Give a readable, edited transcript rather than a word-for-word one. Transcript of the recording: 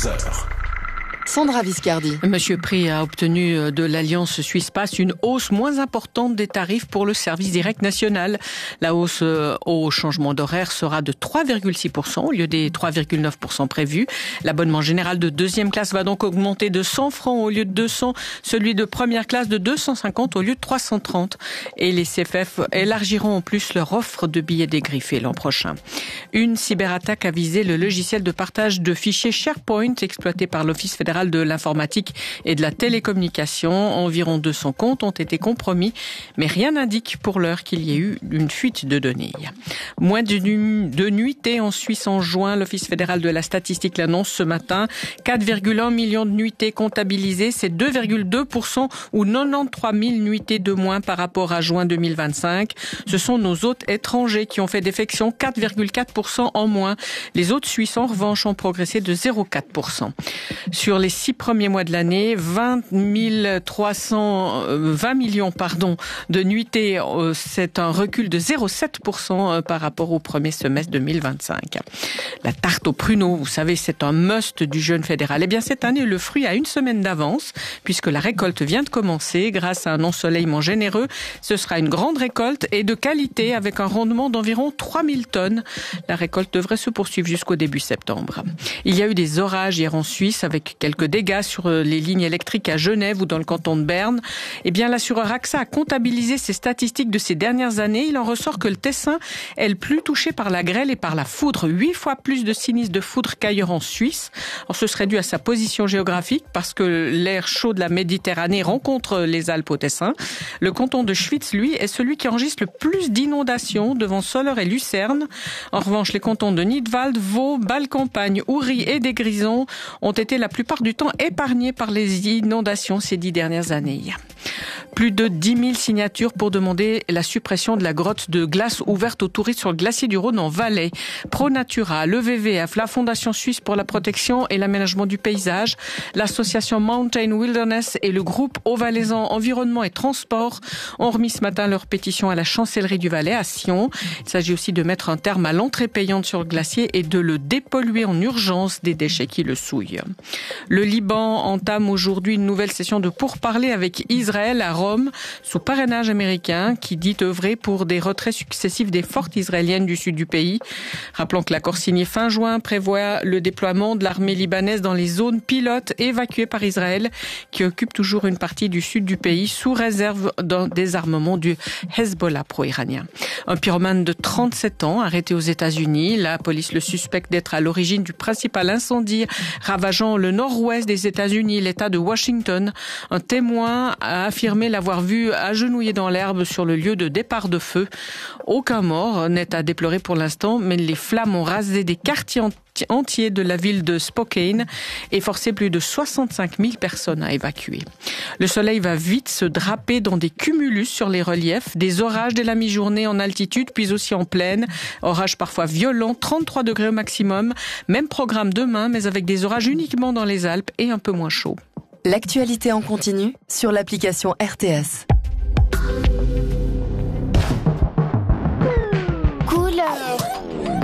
11h. Sandra Viscardi. Monsieur Prix a obtenu de l'Alliance Suisse Pass une hausse moins importante des tarifs pour le service direct national. La hausse au changement d'horaire sera de 3,6% au lieu des 3,9% prévus. L'abonnement général de deuxième classe va donc augmenter de 100 francs au lieu de 200, celui de première classe de 250 au lieu de 330. Et les CFF élargiront en plus leur offre de billets dégriffés l'an prochain. Une cyberattaque a visé le logiciel de partage de fichiers SharePoint exploité par l'Office fédéral de l'informatique et de la télécommunication. Environ 200 comptes ont été compromis, mais rien n'indique pour l'heure qu'il y ait eu une fuite de données. Moins de nuitées en Suisse en juin. L'Office fédéral de la statistique l'annonce ce matin. 4,1 millions de nuitées comptabilisées. C'est 2,2% ou 93 000 nuitées de moins par rapport à juin 2025. Ce sont nos hôtes étrangers qui ont fait défection, 4,4% en moins. Les hôtes suisses, en revanche, ont progressé de 0,4%. Sur les 6 premiers mois de l'année, 20 millions de nuitées. C'est un recul de 0,7% par rapport au premier semestre 2025. La tarte aux pruneaux, vous savez, c'est un must du jeune fédéral. Eh bien, cette année, le fruit a une semaine d'avance, puisque la récolte vient de commencer. Grâce à un ensoleillement généreux, ce sera une grande récolte et de qualité avec un rendement d'environ 3000 tonnes. La récolte devrait se poursuivre jusqu'au début septembre. Il y a eu des orages hier en Suisse avec quelques dégâts sur les lignes électriques à Genève ou dans le canton de Berne. Eh bien, l'assureur AXA a comptabilisé ses statistiques de ces dernières années. Il en ressort que le Tessin est le plus touché par la grêle et par la foudre. 8 fois plus de sinistres de foudre qu'ailleurs en Suisse. Alors, ce serait dû à sa position géographique parce que l'air chaud de la Méditerranée rencontre les Alpes au Tessin. Le canton de Schwytz, lui, est celui qui enregistre le plus d'inondations devant Soleure et Lucerne. En revanche, les cantons de Nidwald, Vaud, Bâle-Campagne, Oury et des Grisons ont été la plupart du temps épargnés par les inondations ces 10 dernières années. Plus de 10 000 signatures pour demander la suppression de la grotte de glace ouverte aux touristes sur le glacier du Rhône en Valais. ProNatura, le WWF, la Fondation Suisse pour la protection et l'aménagement du paysage, l'association Mountain Wilderness et le groupe Haut-Valaisan Environnement et Transport ont remis ce matin leur pétition à la chancellerie du Valais à Sion. Il s'agit aussi de mettre un terme à l'entrée payante sur le glacier et de le dépolluer en urgence des déchets qui le souillent. Le Liban entame aujourd'hui une nouvelle session de pourparlers avec Israël à Rome, sous parrainage américain, qui dit œuvrer pour des retraits successifs des forces israéliennes du sud du pays. Rappelons que l'accord signé fin juin prévoit le déploiement de l'armée libanaise dans les zones pilotes évacuées par Israël, qui occupe toujours une partie du sud du pays, sous réserve d'un désarmement du Hezbollah pro-iranien. Un pyromane de 37 ans, arrêté aux États-Unis. La police le suspecte d'être à l'origine du principal incendie ravageant le nord-ouest des États-Unis, l'État de Washington. Un témoin a affirmé l'avoir vu agenouillé dans l'herbe sur le lieu de départ de feu. Aucun mort n'est à déplorer pour l'instant, mais les flammes ont rasé des quartiers entiers de la ville de Spokane et forcé plus de 65 000 personnes à évacuer. Le soleil va vite se draper dans des cumulus sur les reliefs, des orages dès la mi-journée en altitude, puis aussi en plaine. Orages parfois violents, 33 degrés au maximum. Même programme demain, mais avec des orages uniquement dans les Alpes et un peu moins chaud. L'actualité en continu sur l'application RTS.